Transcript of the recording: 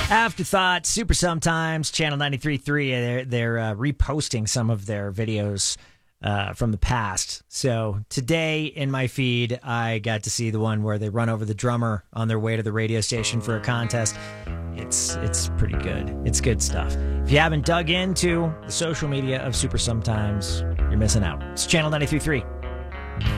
Afterthought, Super Sometimes, Channel 93.3. They're reposting some of their videos from the past. So today in my feed, I got to see the one where they run over the drummer on their way to the radio station for a contest. It's pretty good. It's good stuff. If you haven't dug into the social media of Super Sometimes, you're missing out. It's Channel 93.3.